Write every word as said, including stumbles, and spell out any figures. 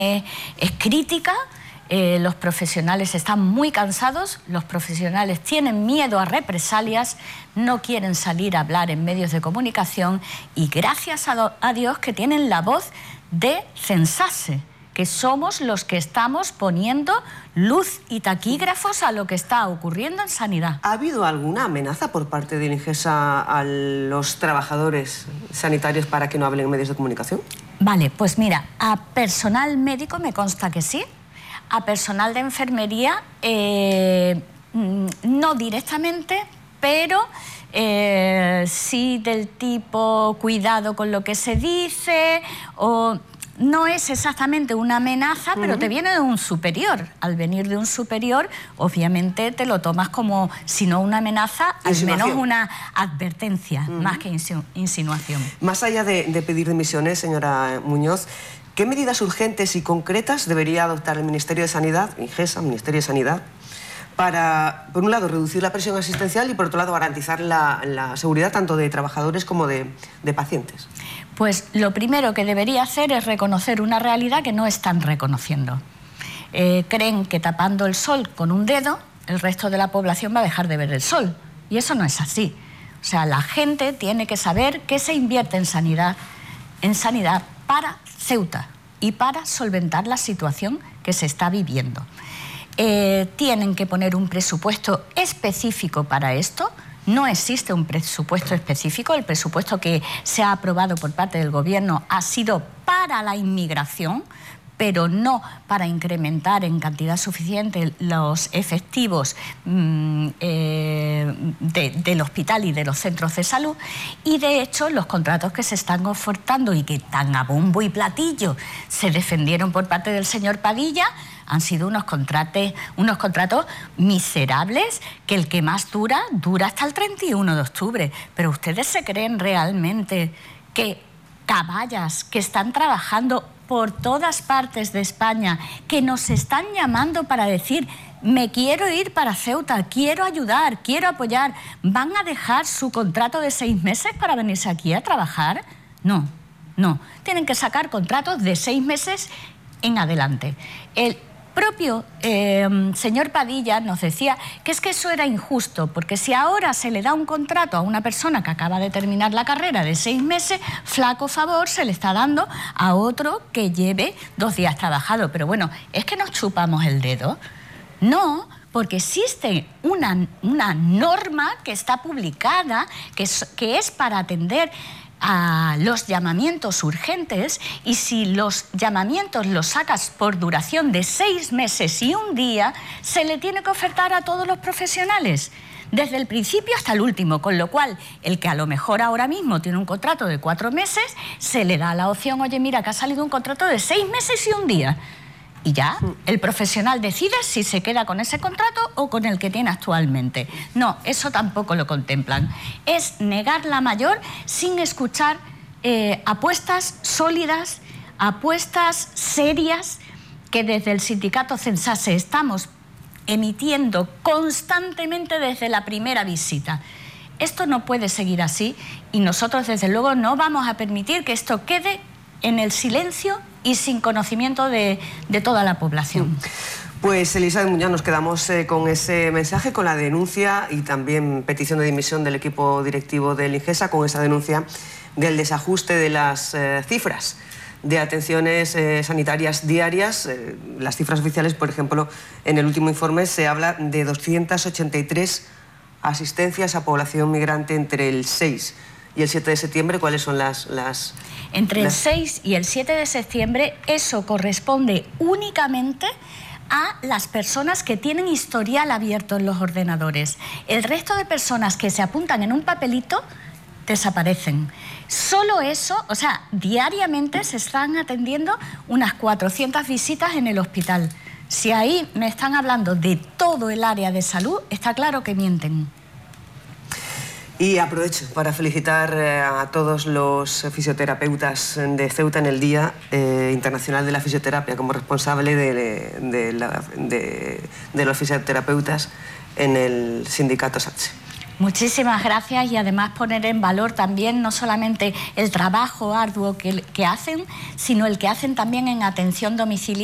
es crítica. Eh, los profesionales están muy cansados, los profesionales tienen miedo a represalias, no quieren salir a hablar en medios de comunicación y gracias a, a Dios que tienen la voz de Censase, que somos los que estamos poniendo luz y taquígrafos a lo que está ocurriendo en sanidad. ¿Ha habido alguna amenaza por parte de Ingesa a los trabajadores sanitarios para que no hablen en medios de comunicación? Vale, pues mira, a personal médico me consta que sí. A personal de enfermería, eh, no directamente, pero eh, sí del tipo cuidado con lo que se dice, o no es exactamente una amenaza, pero uh-huh. te viene de un superior. Al venir de un superior, obviamente te lo tomas como, si no una amenaza, al menos una advertencia, uh-huh. más que insinu- insinuación. Más allá de, de pedir dimisiones, señora Muñoz, ¿qué medidas urgentes y concretas debería adoptar el Ministerio de Sanidad, Ingesa, Ministerio de Sanidad, para, por un lado, reducir la presión asistencial y, por otro lado, garantizar la, la seguridad tanto de trabajadores como de, de pacientes? Pues lo primero que debería hacer es reconocer una realidad que no están reconociendo. Eh, creen que tapando el sol con un dedo, el resto de la población va a dejar de ver el sol. Y eso no es así. O sea, la gente tiene que saber que se invierte en sanidad, en sanidad para Ceuta y para solventar la situación que se está viviendo. Eh, tienen que poner un presupuesto específico para esto. No existe un presupuesto específico. El presupuesto que se ha aprobado por parte del Gobierno ha sido para la inmigración, pero no para incrementar en cantidad suficiente los efectivos mmm, eh, de, del hospital y de los centros de salud. Y, de hecho, los contratos que se están ofertando y que tan a bombo y platillo se defendieron por parte del señor Padilla han sido unos contratos, unos contratos miserables, que el que más dura, dura hasta el treinta y uno de octubre. Pero ¿ustedes se creen realmente que caballas que están trabajando por todas partes de España, que nos están llamando para decir me quiero ir para Ceuta, quiero ayudar, quiero apoyar, van a dejar su contrato de seis meses para venirse aquí a trabajar? No, no. Tienen que sacar contratos de seis meses en adelante. El propio eh, señor Padilla nos decía que es que eso era injusto, porque si ahora se le da un contrato a una persona que acaba de terminar la carrera de seis meses, flaco favor se le está dando a otro que lleve dos días trabajado. Pero bueno, ¿es que nos chupamos el dedo? No, porque existe una, una norma que está publicada, que es, que es para atender a los llamamientos urgentes, y si los llamamientos los sacas por duración de seis meses y un día, se le tiene que ofertar a todos los profesionales, desde el principio hasta el último, con lo cual el que a lo mejor ahora mismo tiene un contrato de cuatro meses, se le da la opción, oye, mira, que ha salido un contrato de seis meses y un día. Y ya el profesional decide si se queda con ese contrato o con el que tiene actualmente. No, eso tampoco lo contemplan. Es negar la mayor sin escuchar eh, apuestas sólidas, apuestas serias, que desde el sindicato Censase estamos emitiendo constantemente desde la primera visita. Esto no puede seguir así y nosotros, desde luego, no vamos a permitir que esto quede en el silencio y sin conocimiento de, de toda la población. Pues, Elizabeth Muñoz, nos quedamos eh, con ese mensaje, con la denuncia y también petición de dimisión del equipo directivo del Ingesa, con esa denuncia del desajuste de las eh, cifras de atenciones eh, sanitarias diarias. Eh, las cifras oficiales, por ejemplo, en el último informe se habla de doscientas ochenta y tres asistencias a población migrante entre el seis y el siete de septiembre. ¿Cuáles son las...? las Entre las... el seis y el siete de septiembre, eso corresponde únicamente a las personas que tienen historial abierto en los ordenadores. El resto de personas que se apuntan en un papelito desaparecen. Solo eso, o sea, diariamente se están atendiendo unas cuatrocientas visitas en el hospital. Si ahí me están hablando de todo el área de salud, está claro que mienten. Y aprovecho para felicitar a todos los fisioterapeutas de Ceuta en el Día eh, Internacional de la Fisioterapia, como responsable de, de, la, de, de los fisioterapeutas en el sindicato SATSE. Muchísimas gracias y además poner en valor también no solamente el trabajo arduo que, que hacen, sino el que hacen también en atención domiciliaria